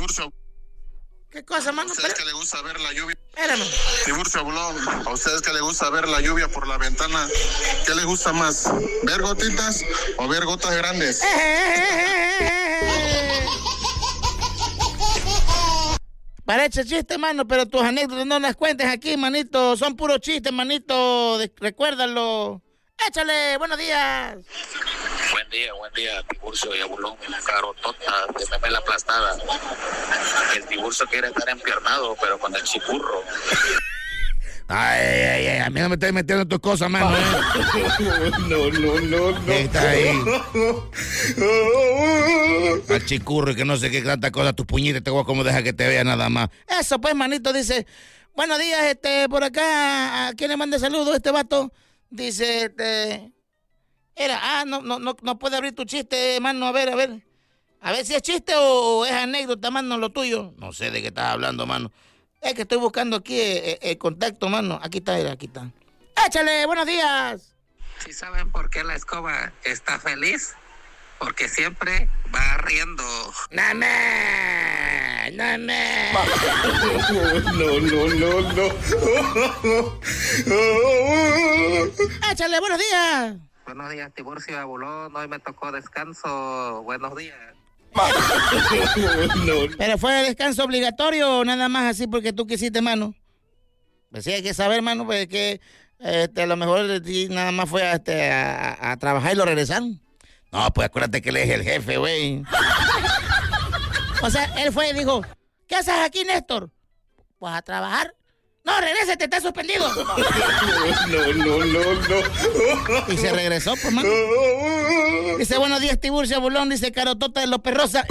Tiburcio. ¿Qué cosa, mano? ¿A ustedes que le gusta ver la lluvia? Espérame. Tiburcio Bulón, ¿a ustedes que le gusta ver la lluvia por la ventana? ¿Qué les gusta más? ¿Ver gotitas o ver gotas grandes? Parece chiste, mano, pero tus anécdotas no las cuentes aquí, manito. Son puros chistes, manito. Recuérdalo. Échale, buenos días. Buen día, Tiburcio y Abulón, la carotota de Memela aplastada. El Tiburcio quiere estar empiernado, pero con el chicurro. Ay, a mí no me estoy metiendo en tus cosas, mano. No. Está ahí. Al chicurro y que no sé qué tanta cosa, tus puñitas te voy a como deja que te vea nada más. Eso pues, manito, dice, buenos días, por acá, ¿a quién le manda saludos este vato? Dice, no puede abrir tu chiste, mano, a ver si es chiste o es anécdota, mano, lo tuyo. No sé de qué estás hablando, mano. Es que estoy buscando aquí el contacto, mano. Aquí está. ¡Échale! ¡Buenos días! ¿Sí saben por qué la escoba está feliz? Porque siempre va riendo. ¡Name! ¡Échale! ¡Buenos días! Buenos días, Tiburcio y Abulón. Hoy me tocó descanso. Buenos días. ¿Pero fue descanso obligatorio o nada más así porque tú quisiste, mano? Pues sí, hay que saber, mano, pues que a lo mejor nada más fue a trabajar y lo regresaron. No, pues acuérdate que él es el jefe, güey. O sea, él fue y dijo, ¿qué haces aquí, Néstor? Pues a trabajar. No, regrésate, está suspendido. No. Y se regresó, pues, mano. Dice, buenos días, Tiburcio Bulón. Dice, carotota de los perrosa.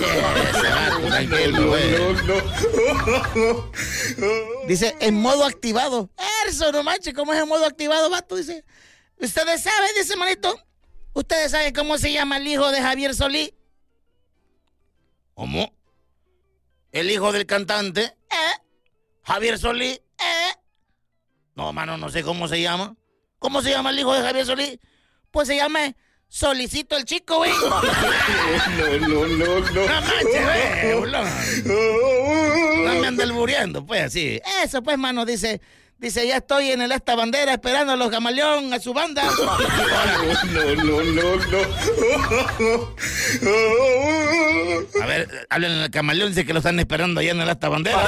No. Dice, en modo activado. Eso, no manches, ¿cómo es en modo activado, vato? Dice, ustedes saben, dice, manito. ¿Ustedes saben cómo se llama el hijo de Javier Solí? ¿Cómo? ¿El hijo del cantante? ¿Javier Solí? No, mano, no sé cómo se llama. ¿Cómo se llama el hijo de Javier Solí? Pues se llama Solicito el Chico, güey. No. No manches, güey. No me anda albureando, pues, así. Eso, pues, mano, dice, ya estoy en el Esta Bandera esperando a los Camaleón, a su banda. No. A ver, hablen al Camaleón, dice que lo están esperando allá en el Esta Bandera.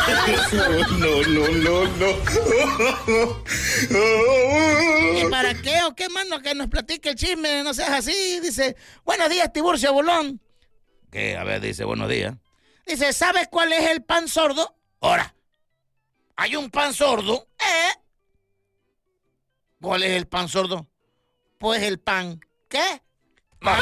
No. ¿Y para qué o qué, mano? Que nos platique el chisme, no seas así. Dice, buenos días, Tiburcio Bulón. ¿Qué? A ver, dice, buenos días. Dice, ¿sabes cuál es el pan sordo? Ahora, ¿hay un pan sordo? ¿Cuál es el pan sordo? Pues el pan, ¿qué? No.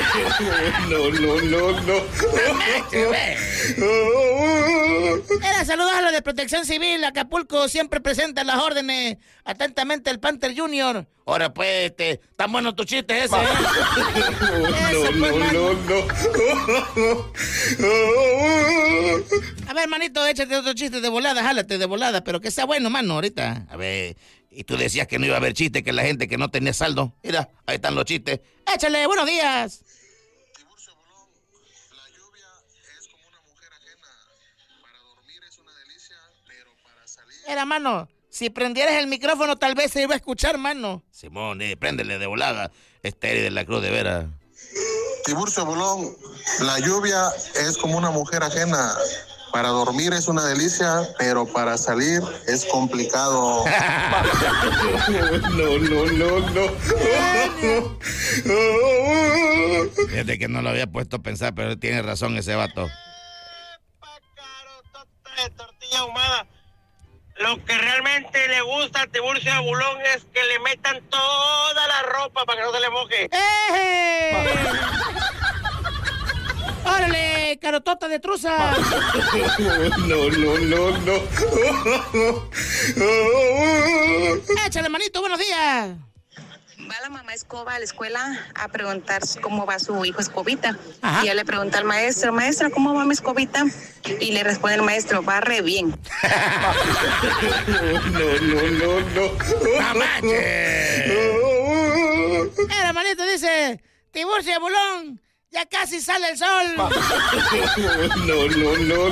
Era saludos a los de Protección Civil. Acapulco siempre presenta las órdenes. Atentamente el Panther Junior. Ahora pues, tan bueno tu chiste ese. A ver, manito, échate otro chiste de volada, jálate de volada, pero que sea bueno, mano, ahorita. A ver, y tú decías que no iba a haber chiste, que la gente que no tenía saldo. Mira, ahí están los chistes. Échale, buenos días. Tiburcio Bulón, la lluvia es como una mujer ajena. Para dormir es una delicia, pero para salir... Era, mano, si prendieras el micrófono tal vez se iba a escuchar, mano. Simón, préndele de volada. Estéril de la Cruz de Vera. Tiburcio Bulón, la lluvia es como una mujer ajena. Para dormir es una delicia, pero para salir es complicado. No. Fíjate que no lo había puesto a pensar, pero tiene razón ese vato. De tortilla ahumada. Lo que realmente le gusta a Tiburcio Bulón es que le metan toda la ropa para que no se le moje. ¡Órale, carotota de truza! No. Échale, manito, buenos días. Va la mamá Escoba a la escuela a preguntar cómo va su hijo Escobita. Ajá. Y ella le pregunta al maestro, maestra, ¿cómo va mi Escobita? Y le responde el maestro, va re bien. No. ¡No manches! Era, manito, dice, Tiburcio Bulón, ya casi sale el sol. No.